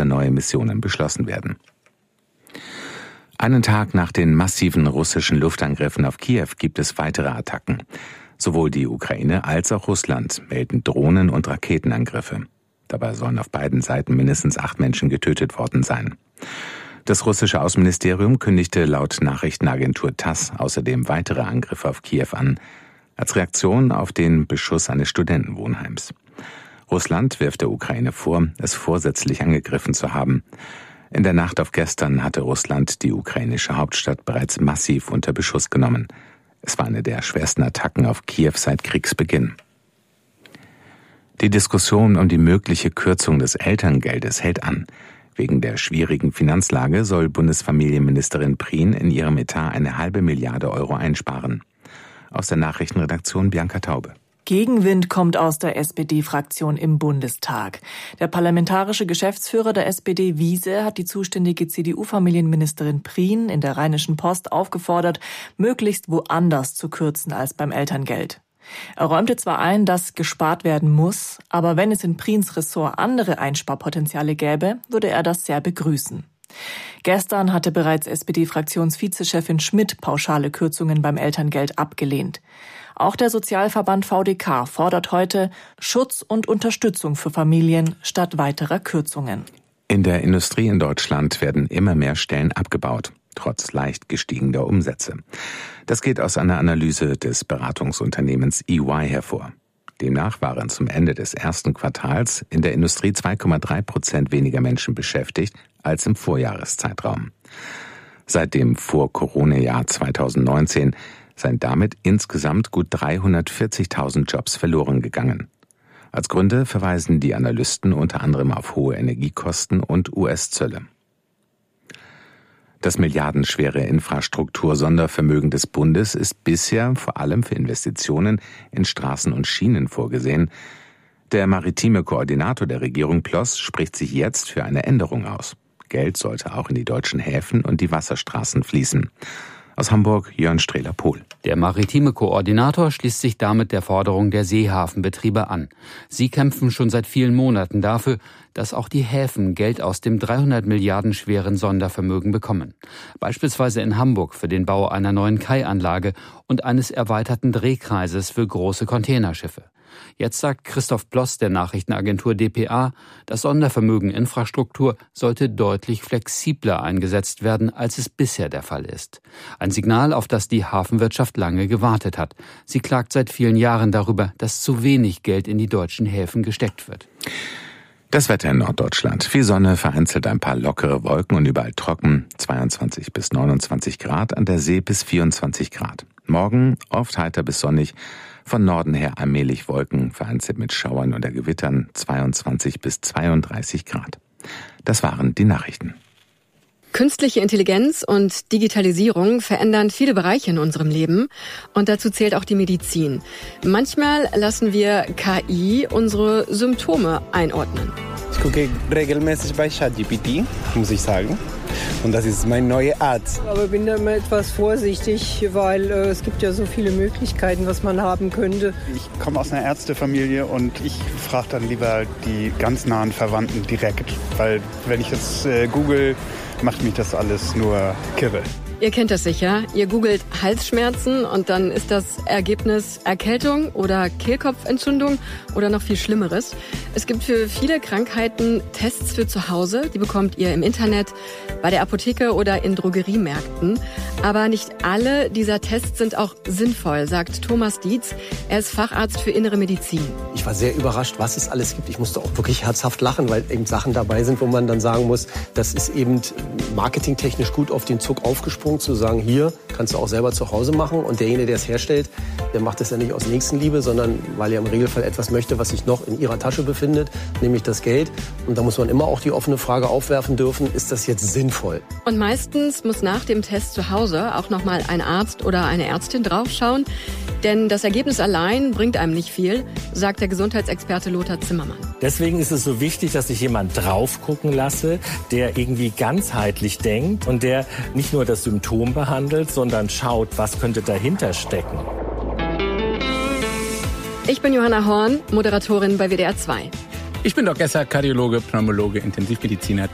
neue Missionen beschlossen werden. Einen Tag nach den massiven russischen Luftangriffen auf Kiew gibt es weitere Attacken. Sowohl die Ukraine als auch Russland melden Drohnen- und Raketenangriffe. Dabei sollen auf beiden Seiten mindestens 8 Menschen getötet worden sein. Das russische Außenministerium kündigte laut Nachrichtenagentur TASS außerdem weitere Angriffe auf Kiew an, als Reaktion auf den Beschuss eines Studentenwohnheims. Russland wirft der Ukraine vor, es vorsätzlich angegriffen zu haben. In der Nacht auf gestern hatte Russland die ukrainische Hauptstadt bereits massiv unter Beschuss genommen. Es war eine der schwersten Attacken auf Kiew seit Kriegsbeginn. Die Diskussion um die mögliche Kürzung des Elterngeldes hält an. Wegen der schwierigen Finanzlage soll Bundesfamilienministerin Prien in ihrem Etat eine ½ Milliarde Euro einsparen. Aus der Nachrichtenredaktion Bianca Taube. Gegenwind kommt aus der SPD-Fraktion im Bundestag. Der parlamentarische Geschäftsführer der SPD, Wiese, hat die zuständige CDU-Familienministerin Prien in der Rheinischen Post aufgefordert, möglichst woanders zu kürzen als beim Elterngeld. Er räumte zwar ein, dass gespart werden muss, aber wenn es in Priens Ressort andere Einsparpotenziale gäbe, würde er das sehr begrüßen. Gestern hatte bereits SPD-Fraktionsvizechefin Schmidt pauschale Kürzungen beim Elterngeld abgelehnt. Auch der Sozialverband VDK fordert heute Schutz und Unterstützung für Familien statt weiterer Kürzungen. In der Industrie in Deutschland werden immer mehr Stellen abgebaut, trotz leicht gestiegender Umsätze. Das geht aus einer Analyse des Beratungsunternehmens EY hervor. Demnach waren zum Ende des ersten Quartals in der Industrie 2,3% weniger Menschen beschäftigt als im Vorjahreszeitraum. Seit dem Vor-Corona-Jahr 2019 seien damit insgesamt gut 340.000 Jobs verloren gegangen. Als Gründe verweisen die Analysten unter anderem auf hohe Energiekosten und US-Zölle. Das milliardenschwere Infrastruktur-Sondervermögen des Bundes ist bisher vor allem für Investitionen in Straßen und Schienen vorgesehen. Der maritime Koordinator der Regierung Ploss spricht sich jetzt für eine Änderung aus. Geld sollte auch in die deutschen Häfen und die Wasserstraßen fließen. Aus Hamburg Jörn Strehler-Pohl. Der maritime Koordinator schließt sich damit der Forderung der Seehafenbetriebe an. Sie kämpfen schon seit vielen Monaten dafür, dass auch die Häfen Geld aus dem 300 Milliarden schweren Sondervermögen bekommen. Beispielsweise in Hamburg für den Bau einer neuen Kaianlage und eines erweiterten Drehkreises für große Containerschiffe. Jetzt sagt Christoph Ploss der Nachrichtenagentur dpa, das Sondervermögen Infrastruktur sollte deutlich flexibler eingesetzt werden, als es bisher der Fall ist. Ein Signal, auf das die Hafenwirtschaft lange gewartet hat. Sie klagt seit vielen Jahren darüber, dass zu wenig Geld in die deutschen Häfen gesteckt wird. Das Wetter in Norddeutschland. Viel Sonne, vereinzelt ein paar lockere Wolken und überall trocken. 22 bis 29 Grad, an der See bis 24 Grad. Morgen oft heiter bis sonnig. Von Norden her allmählich Wolken, vereinzelt mit Schauern oder Gewittern, 22 bis 32 Grad. Das waren die Nachrichten. Künstliche Intelligenz und Digitalisierung verändern viele Bereiche in unserem Leben und dazu zählt auch die Medizin. Manchmal lassen wir KI unsere Symptome einordnen. Ich gucke regelmäßig bei ChatGPT, muss ich sagen. Und das ist mein neuer Arzt. Aber bin da immer etwas vorsichtig, weil es gibt ja so viele Möglichkeiten, was man haben könnte. Ich komme aus einer Ärztefamilie und ich frage dann lieber die ganz nahen Verwandten direkt. Weil wenn ich jetzt google, macht mich das alles nur kirre. Ihr kennt das sicher. Ihr googelt Halsschmerzen und dann ist das Ergebnis Erkältung oder Kehlkopfentzündung oder noch viel Schlimmeres. Es gibt für viele Krankheiten Tests für zu Hause. Die bekommt ihr im Internet, bei der Apotheke oder in Drogeriemärkten. Aber nicht alle dieser Tests sind auch sinnvoll, sagt Thomas Dietz. Er ist Facharzt für Innere Medizin. Ich war sehr überrascht, was es alles gibt. Ich musste auch wirklich herzhaft lachen, weil eben Sachen dabei sind, wo man dann sagen muss, das ist eben marketingtechnisch gut auf den Zug aufgesprungen, zu sagen, hier kannst du auch selber zu Hause machen. Und derjenige, der es herstellt, der macht es ja nicht aus Nächstenliebe, sondern weil er im Regelfall etwas möchte, was sich noch in ihrer Tasche befindet, nämlich das Geld. Und da muss man immer auch die offene Frage aufwerfen dürfen, ist das jetzt sinnvoll? Und meistens muss nach dem Test zu Hause auch noch mal ein Arzt oder eine Ärztin draufschauen. Denn das Ergebnis allein bringt einem nicht viel, sagt der Gesundheitsexperte Lothar Zimmermann. Deswegen ist es so wichtig, dass ich jemand drauf gucken lasse, der irgendwie ganzheitlich denkt und der nicht nur das Symptom behandelt, sondern schaut, was könnte dahinter stecken. Ich bin Johanna Horn, Moderatorin bei WDR 2. Ich bin Doc Esser, Kardiologe, Pneumologe, Intensivmediziner,